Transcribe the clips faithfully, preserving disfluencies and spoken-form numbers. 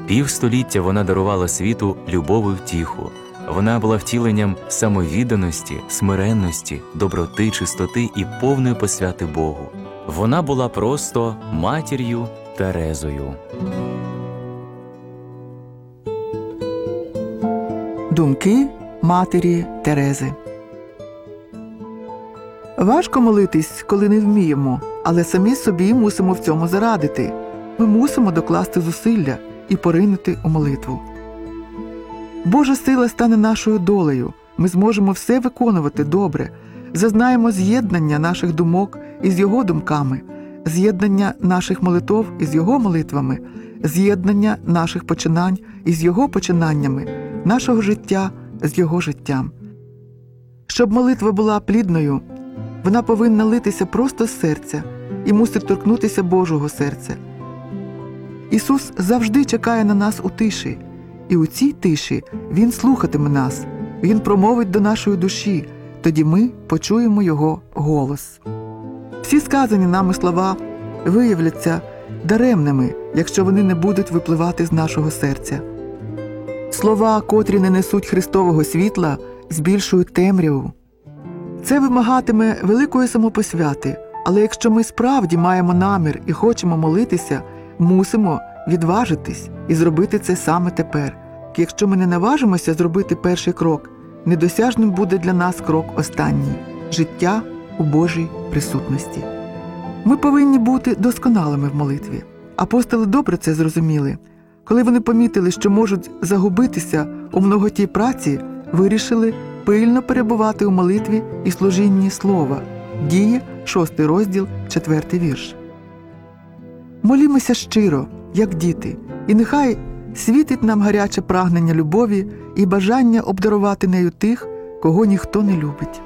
Півстоліття вона дарувала світу любов і втіху. Вона була втіленням самовідданості, смиренності, доброти, чистоти і повної посвяти Богу. Вона була просто матір'ю Терезою. Думки матері Терези. Важко молитись, коли не вміємо, але самі собі мусимо в цьому зарадити. Ми мусимо докласти зусилля і поринути у молитву. Божа сила стане нашою долею. Ми зможемо все виконувати добре. Зазнаємо з'єднання наших думок із Його думками, з'єднання наших молитов із Його молитвами, з'єднання наших починань із Його починаннями, нашого життя з Його життям. Щоб молитва була плідною, вона повинна литися просто з серця і мусить торкнутися Божого серця. Ісус завжди чекає на нас у тиші, і у цій тиші Він слухатиме нас, Він промовить до нашої душі, тоді ми почуємо Його голос. Всі сказані нами слова виявляться даремними, якщо вони не будуть випливати з нашого серця. Слова, котрі не несуть Христового світла, збільшують темряву. Це вимагатиме великої самопосвяти, але якщо ми справді маємо намір і хочемо молитися, мусимо відважитись і зробити це саме тепер. Якщо ми не наважимося зробити перший крок, недосяжним буде для нас крок останній – життя у Божій присутності. Ми повинні бути досконалими в молитві. Апостоли добре це зрозуміли. Коли вони помітили, що можуть загубитися у многоті праці, вирішили пильно перебувати у молитві і служінні слова. Дії, шостий розділ, четвертий вірш. Молімося щиро, як діти, і нехай світить нам гаряче прагнення любові і бажання обдарувати нею тих, кого ніхто не любить.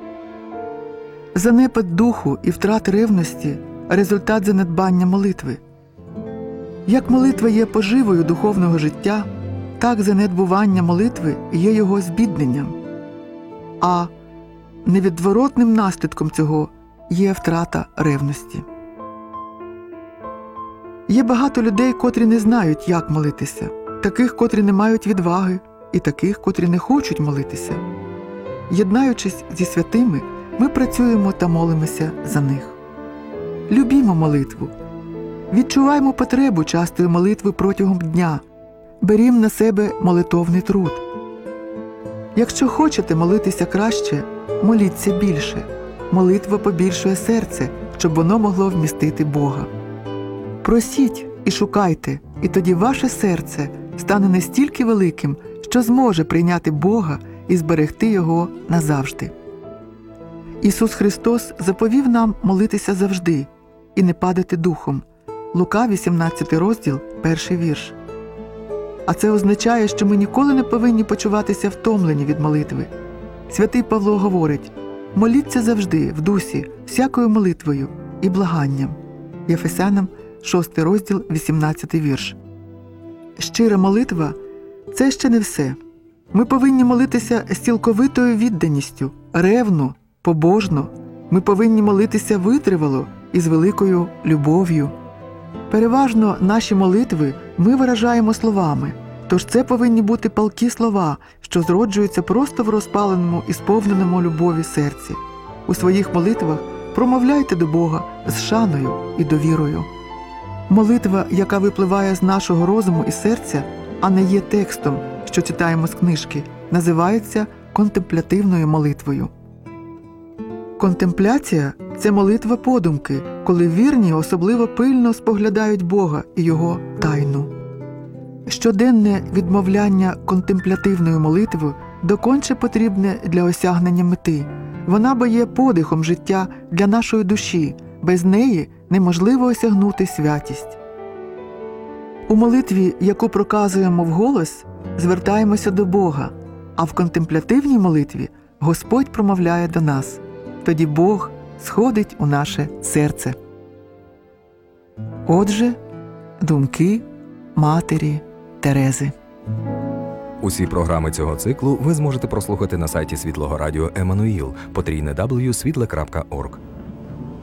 Занепад духу і втрат ревності – результат занедбання молитви. Як молитва є поживою духовного життя, так занедбування молитви є його збідненням. А невідворотним наслідком цього є втрата ревності. Є багато людей, котрі не знають, як молитися, таких, котрі не мають відваги, і таких, котрі не хочуть молитися. Єднаючись зі святими, ми працюємо та молимося за них. Любімо молитву. Відчуваємо потребу частої молитви протягом дня. Берім на себе молитовний труд. Якщо хочете молитися краще, моліться більше. Молитва побільшує серце, щоб воно могло вмістити Бога. Просіть і шукайте, і тоді ваше серце стане настільки великим, що зможе прийняти Бога і зберегти Його назавжди. Ісус Христос заповів нам молитися завжди і не падати духом. Лука, вісімнадцятий розділ, перший вірш. А це означає, що ми ніколи не повинні почуватися втомлені від молитви. Святий Павло говорить: моліться завжди, в дусі, всякою молитвою і благанням. Єфесянам, шостий розділ, вісімнадцятий вірш. Щира молитва – це ще не все. Ми повинні молитися з цілковитою відданістю, ревно, побожно. Ми повинні молитися витривало і з великою любов'ю. Переважно наші молитви ми виражаємо словами, тож це повинні бути палкі слова, що зроджуються просто в розпаленому і сповненому любові серці. У своїх молитвах промовляйте до Бога з шаною і довірою. Молитва, яка випливає з нашого розуму і серця, а не є текстом, що читаємо з книжки, називається контемплятивною молитвою. Контемпляція – це молитва подумки, коли вірні особливо пильно споглядають Бога і Його тайну. Щоденне відмовляння контемплятивною молитвою доконче потрібне для осягнення мети. Вона бо є подихом життя для нашої душі, без неї неможливо осягнути святість. У молитві, яку проказуємо вголос, звертаємося до Бога, а в контемплятивній молитві Господь промовляє до нас. Тоді Бог сходить у наше серце. Отже, думки матері Терези. Усі програми цього циклу ви зможете прослухати на сайті Світлого Радіо Еммануїл, потрійне дабл ю крапка світле крапка орг.